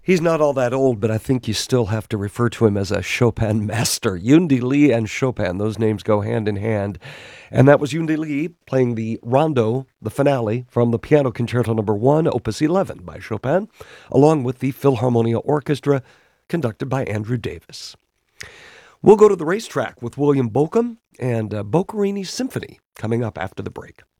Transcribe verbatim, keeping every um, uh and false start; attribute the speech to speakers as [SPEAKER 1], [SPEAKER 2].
[SPEAKER 1] He's not all that old, but I think you still have to refer to him as a Chopin master. Yundi Lee and Chopin, those names go hand in hand. And that was Yundi Lee playing the rondo, the finale, from the Piano Concerto Number one, Opus eleven by Chopin, along with the Philharmonia Orchestra, conducted by Andrew Davis. We'll go to the racetrack with William Bolcom and uh, Boccherini Symphony coming up after the break.